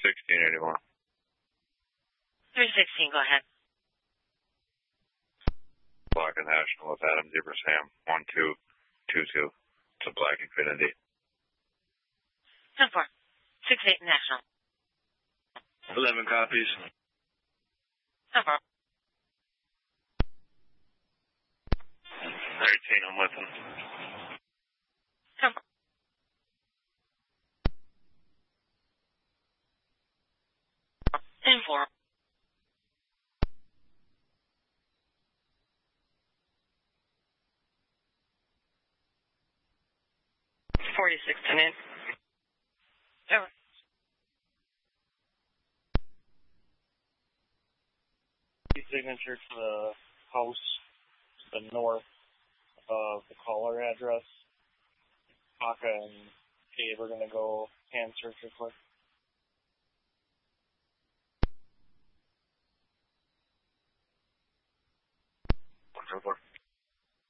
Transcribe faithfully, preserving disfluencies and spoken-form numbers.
sixteen eighty-one. three sixteen, go ahead. Black and National with Adam Debersham, one two two two. It's a Black Infinity. ten four. six eight National. eleven copies. ten four. eighteen, I'm with him. ten four. ten four. forty-six, ten eight. Over. Signature to the house to the north of the caller address. Haka and Gabe are going to go hand search real quick.